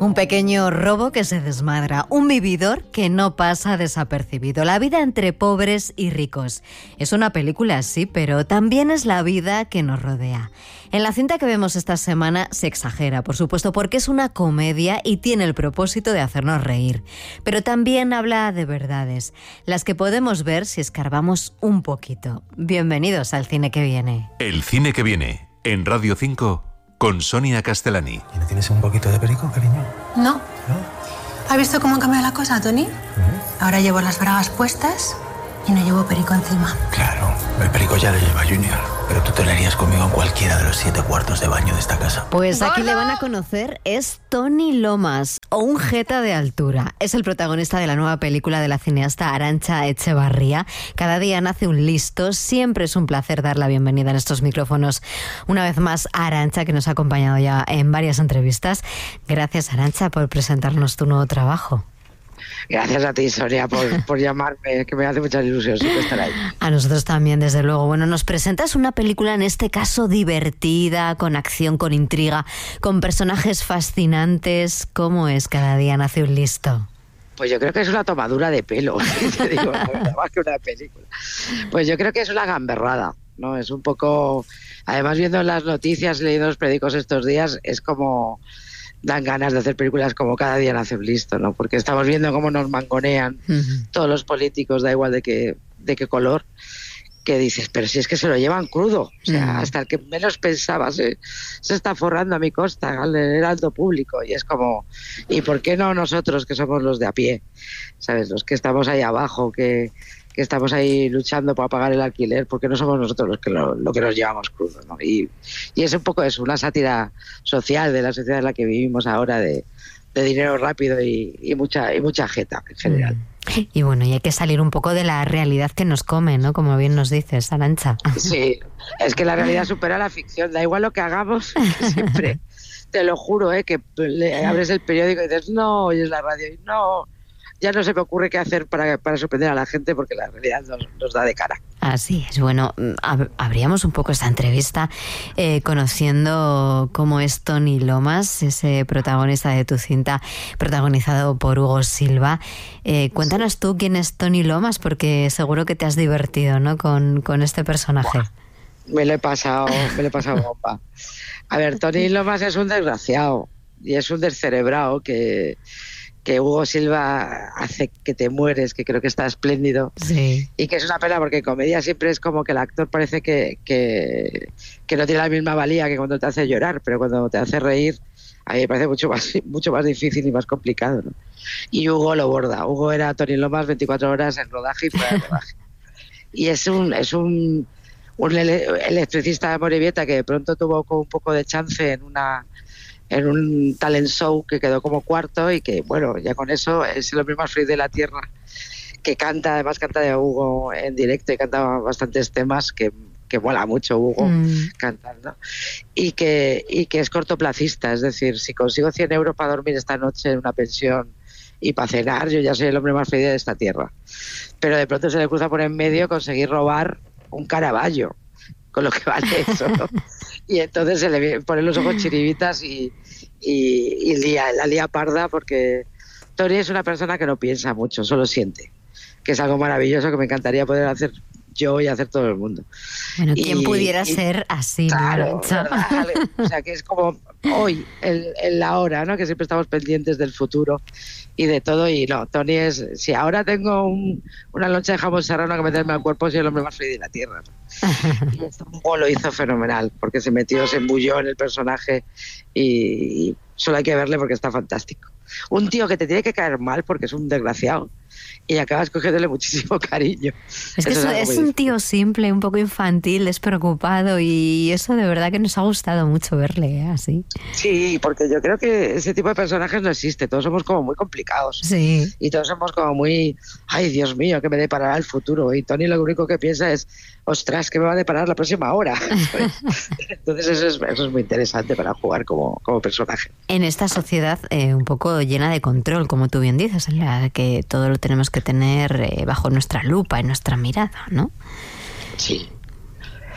Un pequeño robo que se desmadra, un vividor que no pasa desapercibido. La vida entre pobres y ricos. Es una película, sí, pero también es la vida que nos rodea. En la cinta que vemos esta semana se exagera, por supuesto, porque es una comedia y tiene el propósito de hacernos reír. Pero también habla de verdades, las que podemos ver si escarbamos un poquito. Bienvenidos al Cine que Viene. El Cine que Viene, en Radio 5, con Sonia Castellani. ¿Y no tienes un poquito de perico, cariño? No. ¿Has visto cómo ha cambiado la cosa, Tony? Ahora llevo las bragas puestas y no llevo perico encima. Claro, el perico ya lo lleva Junior, pero tú te leerías conmigo en cualquiera de los 7 cuartos de baño de esta casa. Pues aquí le van a conocer, es Tony Lomas, o un jeta de altura. Es el protagonista de la nueva película de la cineasta Arantxa Echevarría. Cada día nace un listo, siempre es un placer dar la bienvenida en estos micrófonos. Una vez más a Arantxa, que nos ha acompañado ya en varias entrevistas. Gracias, Arantxa, por presentarnos tu nuevo trabajo. Gracias a ti, Sonia, por llamarme, que me hace mucha ilusión siempre estar ahí. A nosotros también, desde luego. Bueno, nos presentas una película, en este caso, divertida, con acción, con intriga, con personajes fascinantes. ¿Cómo es Cada día nace un listo? Pues yo creo que es una tomadura de pelo, te digo, la verdad, más que una película. Pues yo creo que es una gamberrada, ¿no? Es un poco... Además, viendo las noticias, leyendo los periódicos estos días, es como... Dan ganas de hacer películas como Cada día nace un listo, ¿no? Porque estamos viendo cómo nos mangonean todos los políticos, da igual de qué color, que dices, pero si es que se lo llevan crudo. O sea, hasta el que menos pensaba se está forrando a mi costa, al heraldo público. Y es como, ¿y por qué no nosotros, que somos los de a pie? ¿Sabes? Los que estamos ahí abajo, que estamos ahí luchando para pagar el alquiler, porque no somos nosotros los que lo que nos llevamos crudo, ¿no? Y es un poco eso, una sátira social de la sociedad en la que vivimos ahora, de dinero rápido y mucha jeta en general. Y bueno, y hay que salir un poco de la realidad que nos come, ¿no? Como bien nos dices, Arantxa. Sí, es que la realidad supera la ficción, da igual lo que hagamos, que siempre, te lo juro, que abres el periódico y dices, no, oyes la radio y no... Ya no se me ocurre qué hacer para sorprender a la gente, porque la realidad nos da de cara. Así es. Bueno, abríamos un poco esta entrevista conociendo cómo es Tony Lomas, ese protagonista de tu cinta, protagonizado por Hugo Silva. Cuéntanos tú quién es Tony Lomas, porque seguro que te has divertido, ¿no? con este personaje. Me lo he pasado bomba. A ver, Tony Lomas es un desgraciado y es un descerebrado que Hugo Silva hace que te mueres, que creo que está espléndido. Sí. Y que es una pena, porque en comedia siempre es como que el actor parece que no tiene la misma valía que cuando te hace llorar, pero cuando te hace reír, a mí me parece mucho más difícil y más complicado, ¿no? Y Hugo lo borda. Hugo era Tony Lomas 24 horas en rodaje y fuera de rodaje. Y es un electricista de Amorebieta que de pronto tuvo un poco de chance en un talent show, que quedó como cuarto, y que, bueno, ya con eso es el hombre más feliz de la tierra, que además canta de Hugo en directo y canta bastantes temas que mola mucho Hugo cantando, y que es cortoplacista, es decir, si consigo 100 euros para dormir esta noche en una pensión y para cenar, yo ya soy el hombre más feliz de esta tierra. Pero de pronto se le cruza por en medio conseguir robar un Caravaggio, con lo que vale eso, ¿no? Y entonces se le ponen los ojos chiribitas y la lía parda, porque Tony es una persona que no piensa mucho, solo siente, que es algo maravilloso que me encantaría poder hacer yo y hacer todo el mundo. Bueno, ¿quién pudiera ser así? Claro, o sea, que es como hoy, en la hora, ¿no? Que siempre estamos pendientes del futuro y de todo, y no, Tony es, si ahora tengo una loncha de jamón serrano que meterme al cuerpo, soy el hombre más feliz de la tierra, ¿no? Y esto Hugo lo hizo fenomenal, porque se embulló en el personaje y solo hay que verle porque está fantástico. Un tío que te tiene que caer mal porque es un desgraciado y acabas cogiéndole muchísimo cariño. Es que es un tío simple, un poco infantil, despreocupado, y eso de verdad que nos ha gustado mucho verle, así. Sí, porque yo creo que ese tipo de personajes no existe, todos somos como muy complicados. Sí. Y todos somos como muy, ay, Dios mío, ¿qué me deparará el futuro? Y Tony lo único que piensa es, ostras, ¿qué me va a deparar la próxima hora? Entonces eso es muy interesante para jugar como personaje. En esta sociedad un poco llena de control, como tú bien dices, en la que todo lo tenemos que tener bajo nuestra lupa, en nuestra mirada, ¿no? Sí.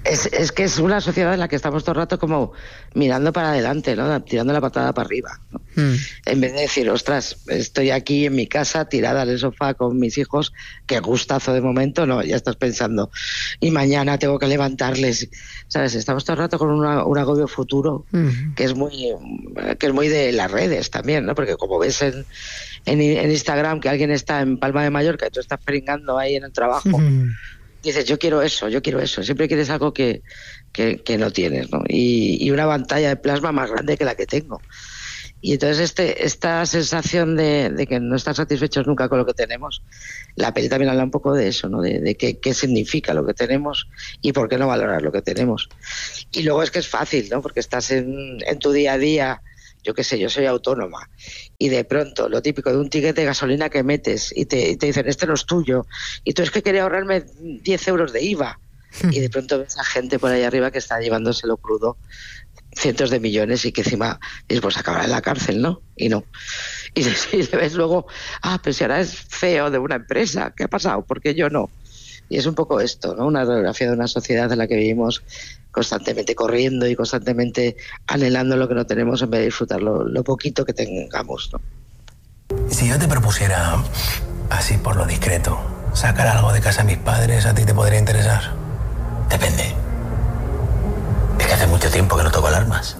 Es que es una sociedad en la que estamos todo el rato como mirando para adelante, ¿no? Tirando la patada para arriba, ¿no? En vez de decir, ostras, estoy aquí en mi casa tirada en el sofá con mis hijos, qué gustazo de momento, no, ya estás pensando, y mañana tengo que levantarles, ¿sabes? Estamos todo el rato con un agobio futuro que es muy de las redes también, ¿no? Porque como ves en Instagram que alguien está en Palma de Mallorca y tú estás pringando ahí en el trabajo, dices, yo quiero eso, siempre quieres algo que no tienes, ¿no? Y una pantalla de plasma más grande que la que tengo. Y entonces esta sensación de que no estar satisfechos nunca con lo que tenemos, la peli también habla un poco de eso, ¿no? De qué significa lo que tenemos y por qué no valorar lo que tenemos. Y luego es que es fácil, ¿no? Porque estás en tu día a día, yo qué sé, yo soy autónoma, y de pronto lo típico de un ticket de gasolina que metes y te dicen, este no es tuyo, y tú es que quería ahorrarme 10 euros de IVA, y de pronto ves a gente por ahí arriba que está llevándoselo crudo, cientos de millones, y que encima dices, pues acabará en la cárcel, ¿no? Y no. Y le ves luego, pero si ahora es CEO de una empresa, ¿qué ha pasado? ¿Por qué yo no? Y es un poco esto, ¿no? Una radiografía de una sociedad en la que vivimos constantemente corriendo y constantemente anhelando lo que no tenemos en vez de disfrutar lo poquito que tengamos, ¿no? Si yo te propusiera, así por lo discreto, sacar algo de casa a mis padres, ¿a ti te podría interesar? Depende. Es que hace mucho tiempo que no toco alarmas.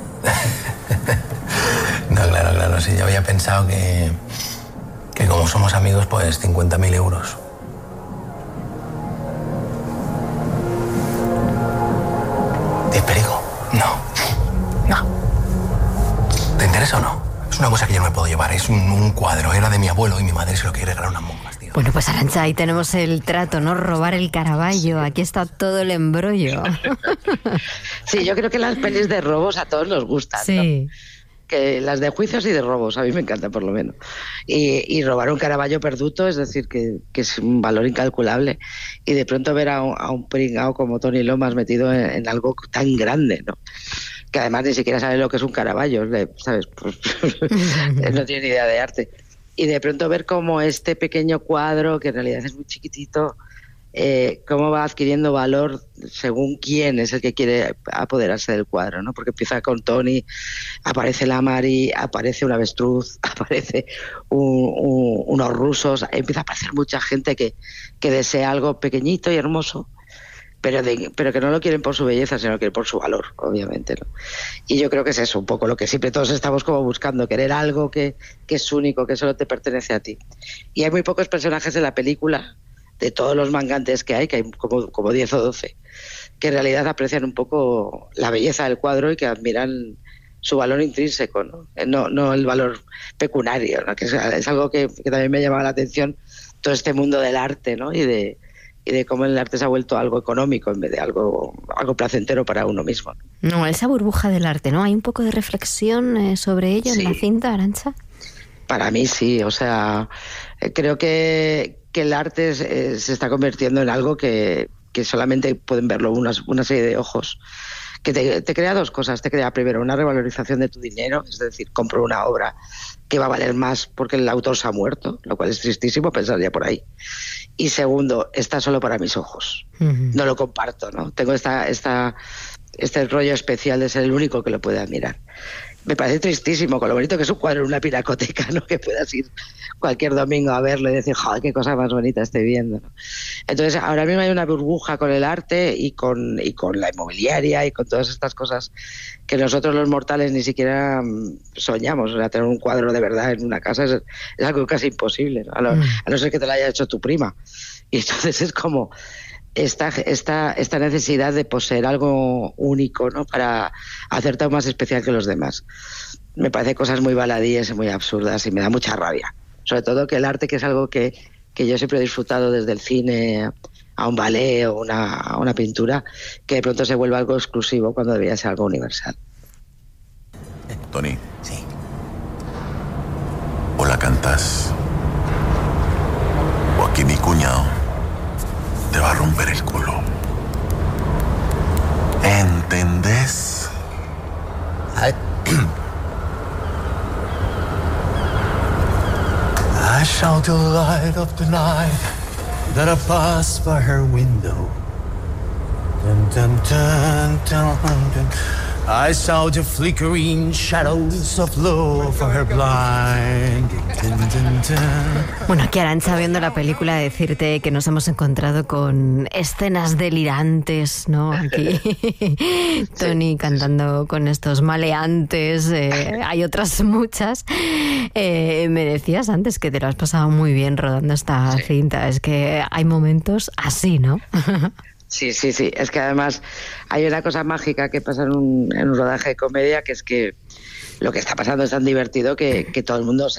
No, claro, sí, yo había pensado que como somos amigos, pues 50.000 euros. ¿Te perigo? No. ¿Te interesa o no? Es una cosa que yo no me puedo llevar. Es un cuadro. Era de mi abuelo y mi madre se lo quiere regalar a unas monjas, tío. Bueno, pues Arantxa, ahí tenemos el trato, ¿no? Robar el Caravaggio. Aquí está todo el embrollo. Sí, yo creo que las pelis de robos a todos nos gustan, sí, ¿no? Que las de juicios y de robos, a mí me encantan por lo menos. Y robar un Caravaggio perduto, es decir, que es un valor incalculable. Y de pronto ver a un pringao como Tony Lomas metido en algo tan grande, ¿no? Que además ni siquiera sabe lo que es un Caravaggio, ¿sabes? Pues, no tiene ni idea de arte. Y de pronto ver cómo este pequeño cuadro, que en realidad es muy chiquitito, cómo va adquiriendo valor según quién es el que quiere apoderarse del cuadro, ¿no? Porque empieza con Tony, aparece la Mari, aparece un avestruz, aparece unos rusos, empieza a aparecer mucha gente que desea algo pequeñito y hermoso, pero que no lo quieren por su belleza, sino que quieren por su valor, obviamente, ¿no? Y yo creo que es eso un poco lo que siempre todos estamos como buscando, querer algo que es único, que solo te pertenece a ti. Y hay muy pocos personajes en la película, de todos los mangantes que hay como 10 o 12, que en realidad aprecian un poco la belleza del cuadro y que admiran su valor intrínseco, ¿no? No el valor pecuniario, ¿no? Que es algo que también me llamaba la atención, todo este mundo del arte, ¿no? Y de cómo el arte se ha vuelto algo económico en vez de algo placentero para uno mismo. No, esa burbuja del arte, ¿no? ¿Hay un poco de reflexión sobre ello en la cinta, Arantxa? Para mí sí, o sea, creo que el arte se está convirtiendo en algo que solamente pueden verlo una serie de ojos, que te crea dos cosas. Te crea primero una revalorización de tu dinero, es decir, compro una obra que va a valer más porque el autor se ha muerto, lo cual es tristísimo pensar ya por ahí. Y segundo, está solo para mis ojos. No lo comparto, ¿no? Tengo este rollo especial de ser el único que lo puede admirar. Me parece tristísimo, con lo bonito que es un cuadro en una pinacoteca, ¿no? Que puedas ir cualquier domingo a verlo y decir, joder, qué cosa más bonita estoy viendo, ¿no? Entonces, ahora mismo hay una burbuja con el arte y con la inmobiliaria y con todas estas cosas que nosotros los mortales ni siquiera soñamos. O sea, tener un cuadro de verdad en una casa es algo casi imposible, ¿no? A no ser que te lo haya hecho tu prima. Y entonces es como esta necesidad de poseer algo único, ¿no? Para hacerte aún más especial que los demás. Me parece cosas muy baladíes y muy absurdas y me da mucha rabia. Sobre todo que el arte, que es algo que yo siempre he disfrutado desde el cine a un ballet o una pintura, que de pronto se vuelva algo exclusivo cuando debería ser algo universal. Tony. Sí. O la cantas, o aquí mi cuñado te va a romper el culo. ¿Entendés? I shall the light of the night that I pass by her window. Dun, dun, dun, dun, dun. I saw the flickering shadows of love for her blind. Dun, dun, dun. Bueno, aquí Arantxa, viendo la película, decirte que nos hemos encontrado con escenas delirantes, ¿no? Aquí Tony cantando con estos maleantes, hay otras muchas. Me decías antes que te lo has pasado muy bien rodando esta cinta, es que hay momentos así, ¿no? Sí. Es que además hay una cosa mágica que pasa en un rodaje de comedia, que es que lo que está pasando es tan divertido que todo el mundo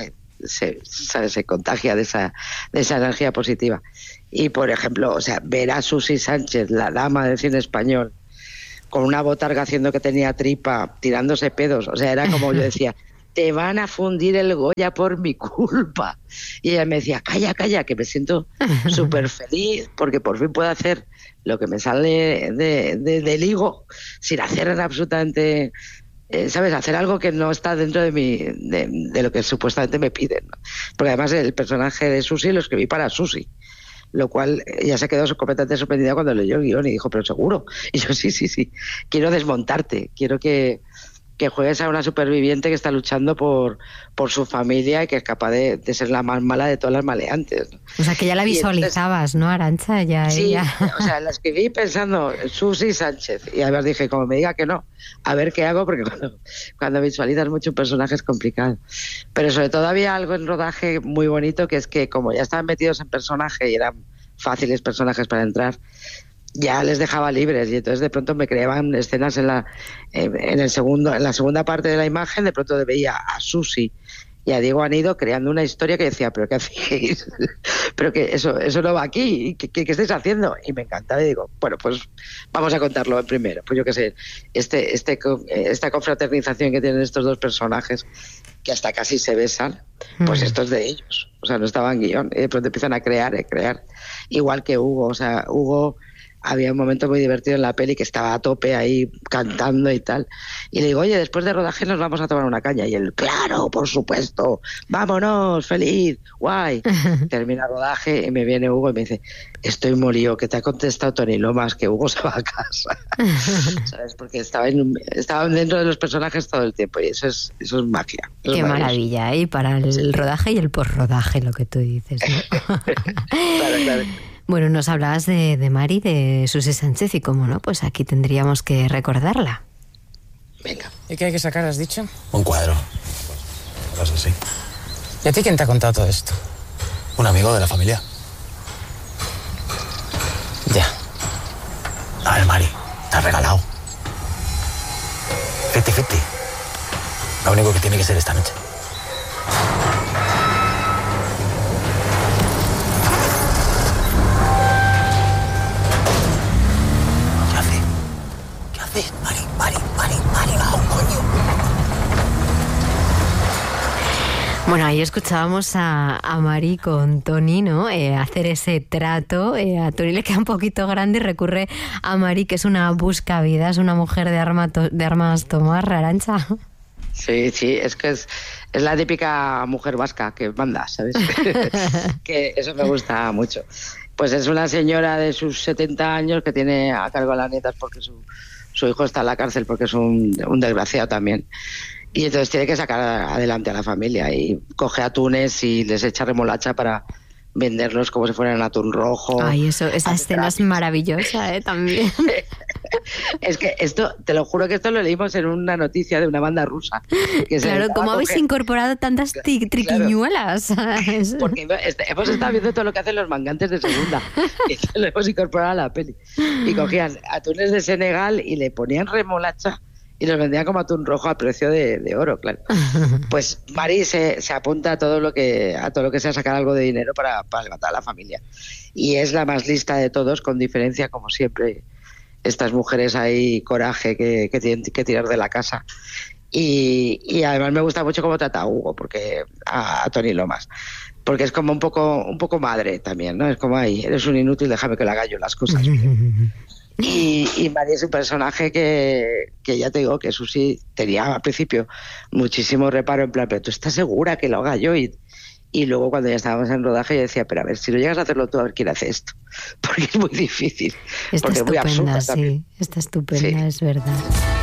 se contagia de esa energía positiva. Y, por ejemplo, o sea, ver a Susi Sánchez, la dama del cine español, con una botarga haciendo que tenía tripa, tirándose pedos, o sea, era como yo decía, te van a fundir el Goya por mi culpa. Y ella me decía, calla, que me siento súper feliz porque por fin puedo hacer lo que me sale del higo sin hacer absolutamente, ¿sabes? Hacer algo que no está dentro de lo que supuestamente me piden, ¿no? Porque además el personaje de Susi lo escribí para Susi, lo cual ella se quedó completamente sorprendida cuando leyó el guión y dijo, pero seguro. Y yo, sí, quiero desmontarte, quiero que juegues a una superviviente que está luchando por su familia y que es capaz de ser la más mala de todas las maleantes, ¿no? O sea, que ya la visualizabas, entonces, ¿no, Arantxa? Sí, ella. O sea, la escribí pensando Susi Sánchez y a ver, dije, como me diga que no, a ver qué hago, porque cuando visualizas mucho un personaje es complicado. Pero sobre todo había algo en rodaje muy bonito, que es que como ya estaban metidos en personaje y eran fáciles personajes para entrar, ya les dejaba libres y entonces de pronto me creaban escenas en la segunda parte de la imagen. De pronto veía a Susi y a Diego Anido creando una historia que decía, pero ¿qué hacéis? Pero que eso no va aquí, ¿qué estáis haciendo? Y me encantaba y digo, bueno, pues vamos a contarlo primero. Pues yo qué sé, esta confraternización que tienen estos dos personajes que hasta casi se besan, pues esto es de ellos, o sea, no estaba en guión, y de pronto empiezan a crear, igual que Hugo. O sea, Hugo, había un momento muy divertido en la peli que estaba a tope ahí cantando y tal, y le digo, oye, después de rodaje nos vamos a tomar una caña, y él, claro, por supuesto, vámonos, feliz, guay. Termina el rodaje y me viene Hugo y me dice, estoy molido, que te ha contestado Tony Lomas que Hugo se va a casa. ¿Sabes? Porque estaban dentro de los personajes todo el tiempo y eso es magia. Qué maravilla, ¿eh? Para el rodaje y el posrodaje, lo que tú dices, ¿no? Claro. Bueno, nos hablabas de Mari, de Susi Sánchez, y cómo no, pues aquí tendríamos que recordarla. Venga. ¿Y qué hay que sacar, has dicho? Un cuadro. Cosas así. ¿Y a ti quién te ha contado todo esto? Un amigo de la familia. Ya. A ver, Mari, te has regalado. 50-50. Lo único que tiene que ser esta noche. Mari, no, coño. Bueno, ahí escuchábamos a Mari con Tony, ¿no? Hacer ese trato. A Tony le queda un poquito grande y recurre a Mari, que es una buscavidas, una mujer de armas tomar, Arantxa. Sí, es que es la típica mujer vasca que manda, ¿sabes? Que eso me gusta mucho. Pues es una señora de sus 70 años que tiene a cargo a las nietas porque su hijo está en la cárcel porque es un desgraciado también. Y entonces tiene que sacar adelante a la familia y coge atunes y les echa remolacha para venderlos como si fueran atún rojo. Ay, esa escena es maravillosa, también. Es que esto, te lo juro que esto lo leímos en una noticia de una banda rusa. Que claro, ¿cómo habéis incorporado tantas triquiñuelas? Claro, porque hemos estado viendo todo lo que hacen los mangantes de segunda y lo hemos incorporado a la peli. Y cogían atunes de Senegal y le ponían remolacha y los vendían como atún rojo a precio de oro, claro. Pues Mari se apunta a todo lo que sea sacar algo de dinero para levantar a la familia. Y es la más lista de todos, con diferencia, como siempre, estas mujeres ahí, coraje, que tienen que tirar de la casa. Y además me gusta mucho cómo trata a Hugo, porque a Tony Lomas, porque es como un poco madre también, ¿no? Es como, ahí, eres un inútil, déjame que le haga yo las cosas bien. Y Mari es un personaje que ya te digo que Susi tenía al principio muchísimo reparo, en plan, pero tú estás segura que lo haga yo, y Y luego cuando ya estábamos en rodaje yo decía, pero a ver, si no llegas a hacerlo tú, a ver quién hace esto. Porque es muy difícil. Está porque estupenda, es muy absurda sí. también. Está estupenda, Sí. es verdad.